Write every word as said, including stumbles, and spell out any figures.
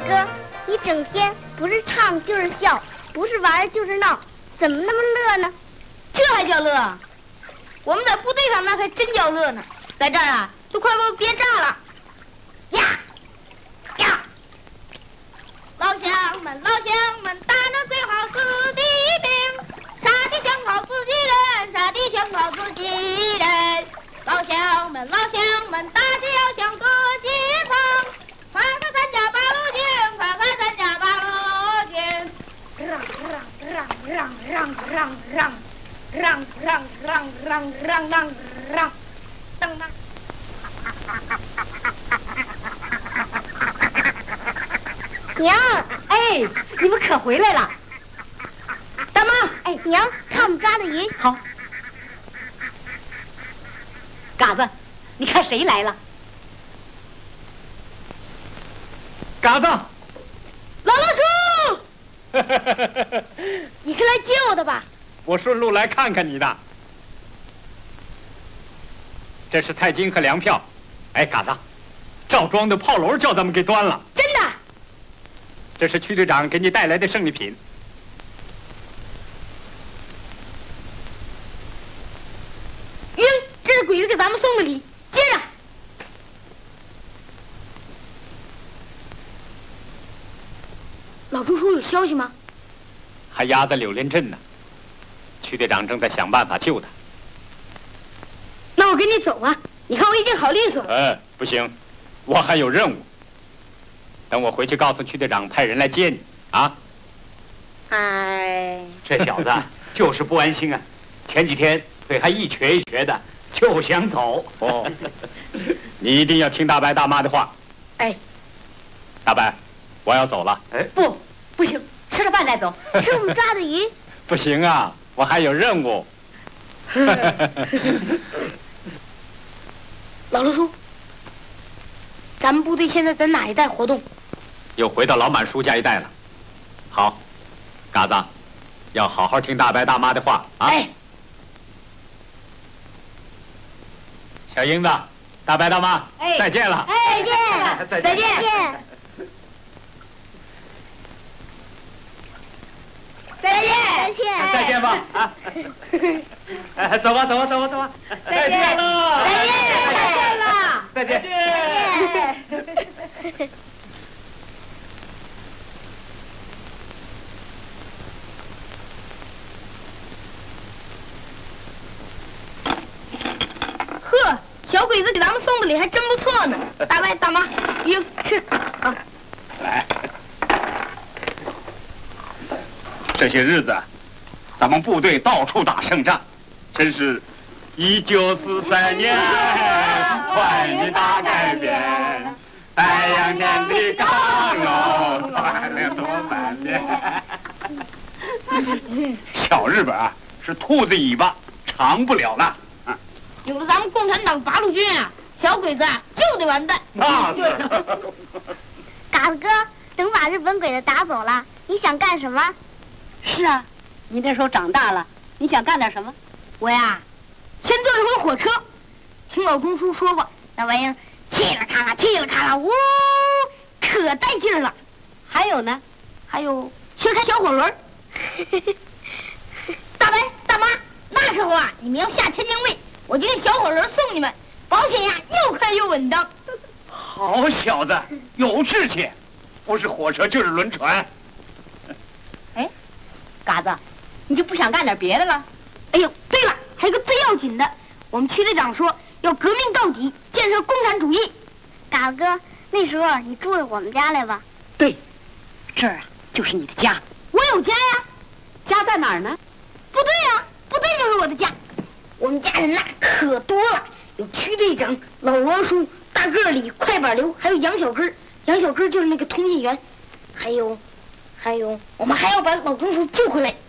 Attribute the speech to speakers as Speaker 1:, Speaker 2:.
Speaker 1: 哥，你整天不是唱就是笑，不是玩就是闹，怎么那么乐呢？
Speaker 2: 这还叫乐？我们在部队上那还真叫乐呢，在这儿啊，都快把我憋炸了。呀呀！老乡们，老乡们，打仗最好死的兵，杀的枪炮自己人，杀的枪炮自己人。老乡们，老乡们，大家要想得解放，快快参加八路军，快快参加八路军。让让让让让让让让让让让让让，等等。
Speaker 1: 娘，
Speaker 3: 哎，你们可回来了。
Speaker 2: 大妈，
Speaker 1: 哎，娘，看我们抓的鱼。
Speaker 3: 好。嘎子，你看谁来了？
Speaker 4: 嘎子，
Speaker 2: 老老叔，你是来接我的吧？
Speaker 4: 我顺路来看看你的。这是菜金和粮票。哎，嘎子，赵庄的炮楼叫咱们给端了。
Speaker 2: 真的？
Speaker 4: 这是区队长给你带来的胜利品。
Speaker 2: 晕，这是鬼子给咱们送的礼，接着。老朱叔有消息吗？
Speaker 4: 还压在柳林镇呢，区队长正在想办法救他。
Speaker 2: 那我跟你走啊！你看我一定好利索。
Speaker 4: 呃，不行，我还有任务。等我回去告诉区队长派人来接你啊！
Speaker 2: 哎，
Speaker 4: 这小子就是不安心啊，前几天腿还一瘸一瘸的，就想走。哦，你一定要听大白大妈的话。
Speaker 2: 哎，
Speaker 4: 大白，我要走了。
Speaker 3: 哎，不，不行，吃了饭再走。
Speaker 1: 吃我们抓的鱼。
Speaker 4: 不行啊，我还有任务。
Speaker 2: 老罗叔，咱们部队现在在哪一带活动？
Speaker 4: 又回到老满叔家一带了。好，嘎子，要好好听大白大妈的话啊！
Speaker 2: 哎，
Speaker 4: 小英子，大白大妈，
Speaker 3: 哎，
Speaker 4: 再见了！
Speaker 1: 再见，
Speaker 4: 再见，
Speaker 1: 再见，
Speaker 2: 再见，
Speaker 1: 再见，
Speaker 4: 再见吧！啊，哎，走吧，走吧，走吧，走吧！再见了，
Speaker 2: 再见，再见了，
Speaker 4: 再见，
Speaker 1: 再见。
Speaker 2: 呵，小鬼子给咱们送的礼还真不错呢。大白大妈，英吃啊！
Speaker 4: 来，这些日子，咱们部队到处打胜仗，真是一九四三年换一大改变，太阳天的刚柔，快乐多满面。小日本啊，是兔子尾巴长不了了。
Speaker 2: 有了咱们共产党八路军啊，小鬼子啊就得完蛋。
Speaker 4: 那是。
Speaker 1: 嘎子哥，等把日本鬼子打走了，你想干什么？
Speaker 3: 是啊，你那时候长大了，你想干点什么？
Speaker 2: 我呀，先坐一回火车，听老公叔说过，那玩意儿嘁啦咔啦，嘁啦咔啦，呜，可带劲儿了。
Speaker 3: 还有呢？
Speaker 2: 还有学开小火轮。大白大妈，那时候啊，你们要下天津卫，我就用小火轮送你们，保险呀又快又稳当。
Speaker 4: 好小子，有志气，不是火车就是轮船。
Speaker 3: 哎，嘎子，你就不想干点别的了？
Speaker 2: 哎呦，对了，还有个最要紧的，我们区队长说要革命到底，建设共产主义。
Speaker 1: 嘎子哥，那时候你住在我们家来吧？
Speaker 3: 对，这儿啊就是你的家。
Speaker 2: 我有家呀，
Speaker 3: 家在哪儿呢？
Speaker 2: 部队呀，部队就是我的家。我们家人呐可多了，有区队长、老王叔、大个里、快板刘，还有杨小根。杨小根就是那个通信员，还有，还有，我们还要把老钟叔救回来。